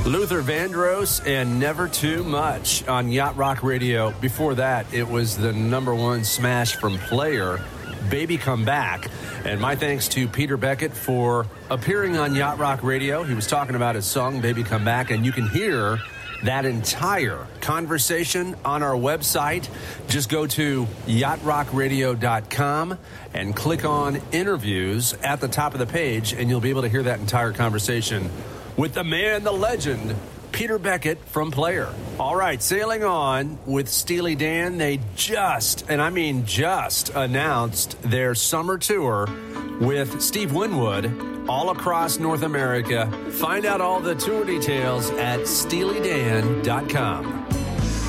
Luther Vandross and Never Too Much on Yacht Rock Radio. Before that, it was the number one smash from Player, Baby Come Back. And my thanks to Peter Beckett for appearing on Yacht Rock Radio. He was talking about his song, Baby Come Back, and you can hear that entire conversation on our website. Just go to yachtrockradio.com and click on interviews at the top of the page, and you'll be able to hear that entire conversation with the man, the legend, Peter Beckett from Player. All right, sailing on with Steely Dan. They just announced their summer tour with Steve Winwood all across North America. Find out all the tour details at SteelyDan.com.